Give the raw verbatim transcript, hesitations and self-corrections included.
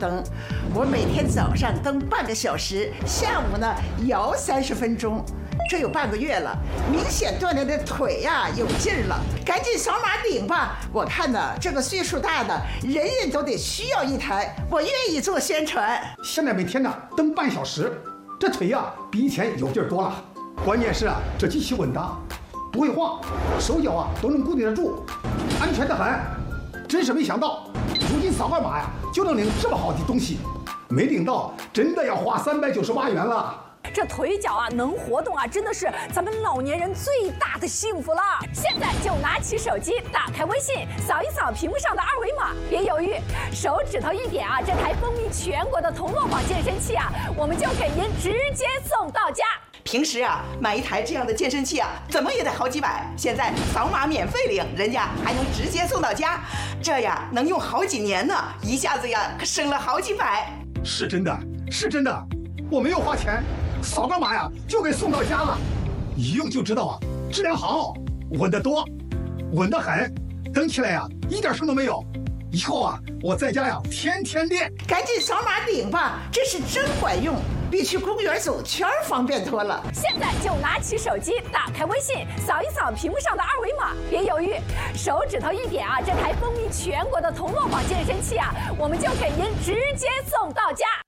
蹬。我每天早上蹬半个小时，下午呢摇三十分钟，这有半个月了，明显锻炼的腿呀、啊、有劲儿了。赶紧扫码顶吧！我看呢，这个岁数大的人人都得需要一台，我愿意做宣传。 现在每天呢蹬半小时，这腿呀、啊、比以前有劲儿多了。关键是啊，这机器稳当，不会晃，手脚啊都能固定得住，安全得很。真是没想到，如今扫个码呀就能领这么好的东西，没领到真的要花三百九十八元了。 这腿脚啊能活动啊，真的是咱们老年人最大的幸福了。现在就拿起手机，打开微信，扫一扫屏幕上的二维码，别犹豫，手指头一点啊，这台风靡全国的同乐网健身器啊，我们就给您直接送到家。 平时啊，买一台这样的健身器啊，怎么也得好几百。现在扫码免费领，人家还能直接送到家，这呀能用好几年呢，一下子呀可省了好几百。 是真的，是真的，我没有花钱，扫个码呀就给送到家了，一用就知道啊，质量好，稳得多，稳得很，蹬起来呀一点声都没有。以后啊，我在家呀天天练。 赶紧扫码顶吧，这是真管用，比去公园走圈方便多了。 现在就拿起手机，打开微信，扫一扫屏幕上的二维码，别犹豫，手指头一点啊，这台风靡全国的同乐网健身器啊，我们就给您直接送到家。